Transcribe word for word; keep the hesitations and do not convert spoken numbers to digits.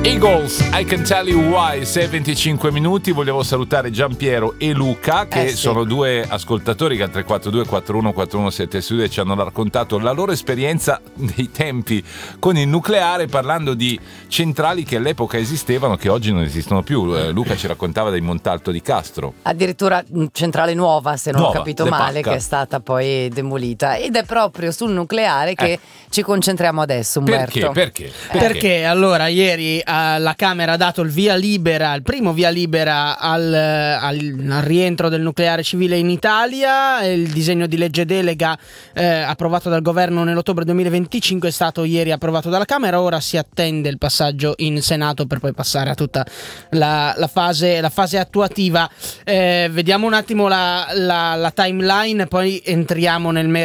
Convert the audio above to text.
Eagles, I Can Tell You Why, sei e venticinque minuti. Volevo salutare Giampiero e Luca, che eh sì. sono due ascoltatori che al tre quattro due quattro uno quattro uno sette due ci hanno raccontato la loro esperienza dei tempi con il nucleare, parlando di centrali che all'epoca esistevano, che oggi non esistono più. Eh, Luca ci raccontava dei Montalto di Castro. Addirittura centrale nuova, se non Nuova, ho capito De male, Pacca. che è stata poi demolita. Ed è proprio sul nucleare che Eh. ci concentriamo adesso, Umberto. Perché? Perché? Perché? Perché allora ieri eh, la Camera ha dato il via libera, il primo via libera al, al, al rientro del nucleare civile in Italia. Il disegno di legge delega eh, approvato dal governo nell'ottobre duemilaventicinque è stato ieri approvato dalla Camera. Ora si attende il passaggio in Senato per poi passare a tutta la, la, fase, la fase attuativa. Eh, vediamo un attimo la, la, la timeline, poi entriamo nel merito